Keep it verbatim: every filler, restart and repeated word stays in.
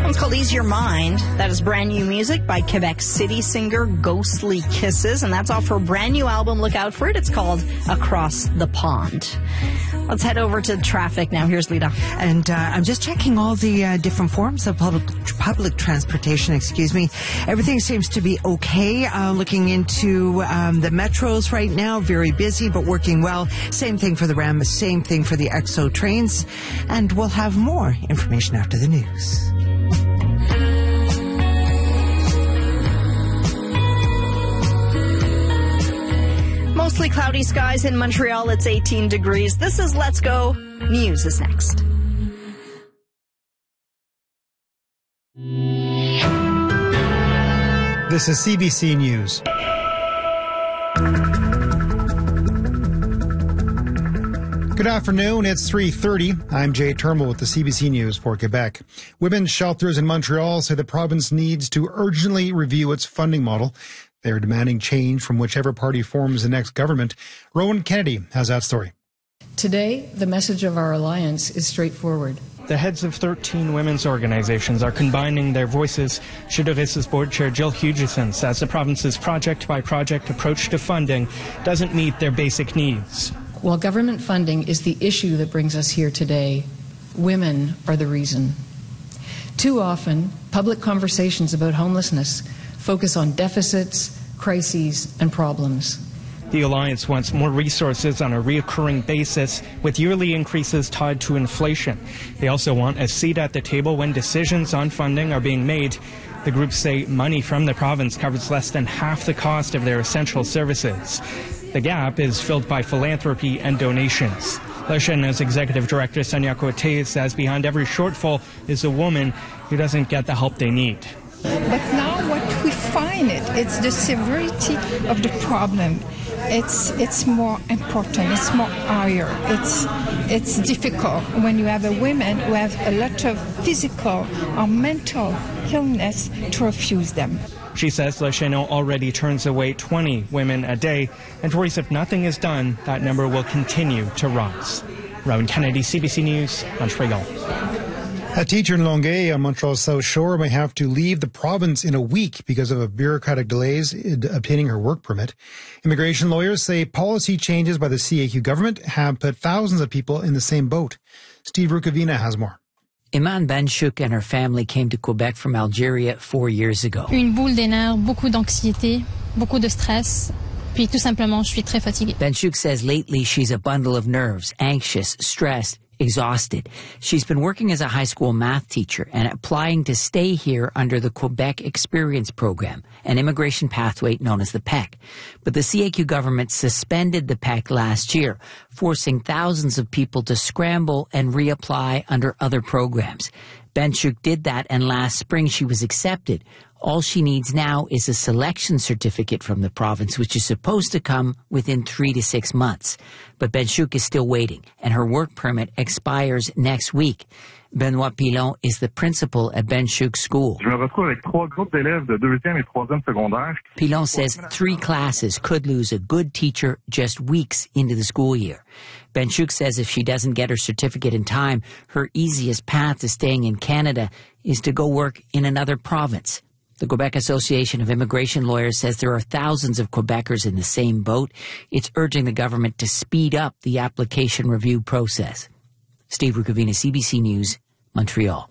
One's called Ease Your Mind. That is brand new music by Quebec City singer Ghostly Kisses, and that's off her brand new album. Look out for it. It's called Across the Pond. Let's head over to traffic now. Here's Lita. And uh, I'm just checking all the uh, different forms of public public transportation, excuse me. Everything seems to be okay. Uh, looking into um, the metros right now, very busy, but working well. Same thing for the RAM, same thing for the X O trains. And we'll have more information after the news. Mostly cloudy skies in Montreal. It's eighteen degrees. This is Let's Go. News is next. This is C B C News. Good afternoon. It's three thirty. I'm Jay Turnbull with the C B C News for Quebec. Women's shelters in Montreal say the province needs to urgently review its funding model. They are demanding change from whichever party forms the next government. Rowan Kennedy has that story. Today, the message of our alliance is straightforward. The heads of thirteen women's organizations are combining their voices. Chedouris's board chair Jill Hugison says the province's project-by-project approach to funding doesn't meet their basic needs. While government funding is the issue that brings us here today, women are the reason. Too often, public conversations about homelessness focus on deficits, crises, and problems. The Alliance wants more resources on a reoccurring basis, with yearly increases tied to inflation. They also want a seat at the table when decisions on funding are being made. The groups say money from the province covers less than half the cost of their essential services. The gap is filled by philanthropy and donations. Leshana's executive director, Sonia Cote, says behind every shortfall is a woman who doesn't get the help they need. But now what we find it, it's the severity of the problem. It's it's more important, it's more higher, it's it's difficult when you have a woman who have a lot of physical or mental illness to refuse them. She says Leshano already turns away twenty women a day and worries if nothing is done, that number will continue to rise. Rowan Kennedy, C B C News, Montreal. A teacher in Longueuil on Montreal's South Shore may have to leave the province in a week because of a bureaucratic delays in obtaining her work permit. Immigration lawyers say policy changes by the C A Q government have put thousands of people in the same boat. Steve Rukavina has more. Iman Benchouk and her family came to Quebec from Algeria four years ago. Une boule des nerfs, beaucoup d'anxiété, beaucoup de stress. Puis tout simplement, je suis très fatiguée. Benchouk says lately she's a bundle of nerves, anxious, stressed, exhausted. She's been working as a high school math teacher and applying to stay here under the Quebec Experience Program, an immigration pathway known as the P E C. But the C A Q government suspended the P E C last year, forcing thousands of people to scramble and reapply under other programs. Benchouk did that, and last spring she was accepted. All she needs now is a selection certificate from the province, which is supposed to come within three to six months. But Benchouk is still waiting, and her work permit expires next week. Benoit Pilon is the principal at Benchouk's school. Pilon says three classes could lose a good teacher just weeks into the school year. Benchouk says if she doesn't get her certificate in time, her easiest path to staying in Canada is to go work in another province. The Quebec Association of Immigration Lawyers says there are thousands of Quebecers in the same boat. It's urging the government to speed up the application review process. Steve Rukavina, C B C News, Montreal.